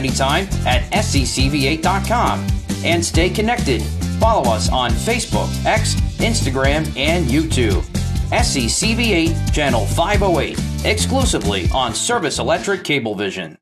anytime at sccv8.com. And stay connected. Follow us on Facebook, X, Instagram, and YouTube. SCCV8 Channel 508, exclusively on Service Electric Cablevision.